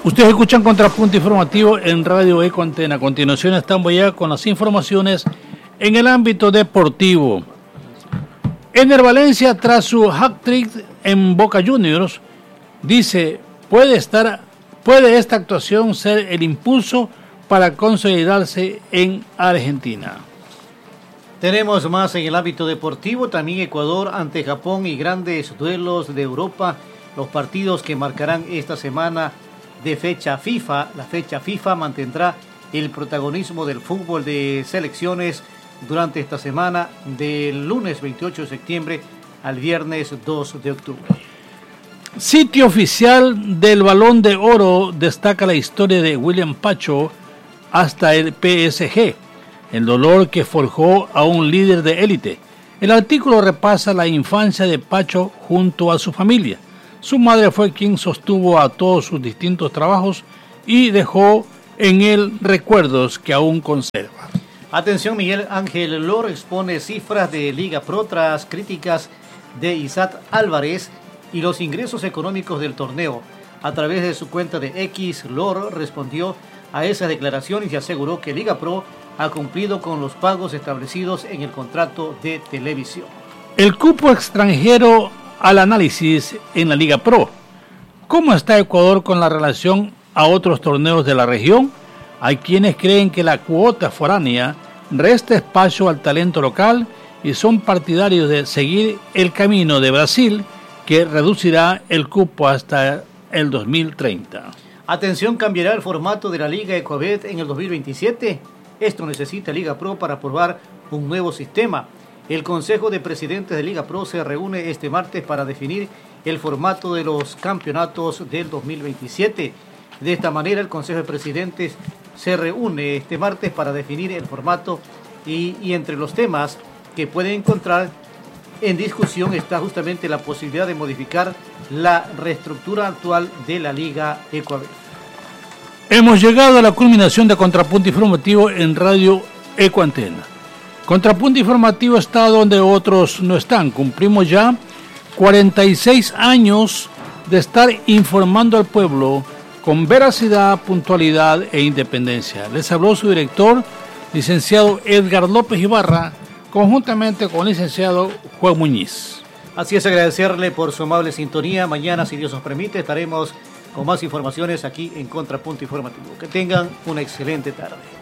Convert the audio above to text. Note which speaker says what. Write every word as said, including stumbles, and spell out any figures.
Speaker 1: Ustedes escuchan Contrapunto Informativo en Radio Eco Antena. A continuación estamos ya con las informaciones en el ámbito deportivo. Ener Valencia, tras su hat-trick en Boca Juniors, dice, puede estar, puede esta actuación ser el impulso para consolidarse en Argentina.
Speaker 2: Tenemos más en el ámbito deportivo, también Ecuador ante Japón y grandes duelos de Europa, los partidos que marcarán esta semana de fecha FIFA. La fecha FIFA mantendrá el protagonismo del fútbol de selecciones durante esta semana del lunes veintiocho de septiembre al viernes dos de octubre.
Speaker 1: Sitio oficial del Balón de Oro destaca la historia de William Pacho hasta el P S G, el dolor que forjó a un líder de élite. El artículo repasa la infancia de Pacho junto a su familia. Su madre fue quien sostuvo a todos sus distintos trabajos y dejó en él recuerdos que aún conserva.
Speaker 2: Atención, Miguel Ángel Lor expone cifras de Liga Pro tras críticas de Isaac Álvarez y los ingresos económicos del torneo. A través de su cuenta de X, Lor respondió a esas declaraciones y aseguró que Liga Pro ha cumplido con los pagos establecidos en el contrato de televisión.
Speaker 1: El cupo extranjero al análisis en la Liga Pro. ¿Cómo está Ecuador con la relación a otros torneos de la región? Hay quienes creen que la cuota foránea resta espacio al talento local y son partidarios de seguir el camino de Brasil, que reducirá el cupo hasta el dos mil treinta.
Speaker 2: Atención, cambiará el formato de la Liga Ecuabet en el dos mil veintisiete. Esto necesita Liga Pro para aprobar un nuevo sistema. El Consejo de Presidentes de Liga Pro se reúne este martes para definir el formato de los campeonatos del dos mil veintisiete. De esta manera, el Consejo de Presidentes se reúne este martes para definir el formato y, y entre los temas que pueden encontrar en discusión está justamente la posibilidad de modificar la reestructura actual de la Liga Ecuador.
Speaker 1: Hemos llegado a la culminación de Contrapunto Informativo en Radio Eco Antena. Contrapunto Informativo está donde otros no están. Cumplimos ya cuarenta y seis años de estar informando al pueblo con veracidad, puntualidad e independencia. Les habló su director, licenciado Edgar López Ibarra, conjuntamente con el licenciado Juan Muñiz.
Speaker 2: Así es, agradecerle por su amable sintonía. Mañana, si Dios nos permite, estaremos con más informaciones aquí en Contrapunto Informativo. Que tengan una excelente tarde.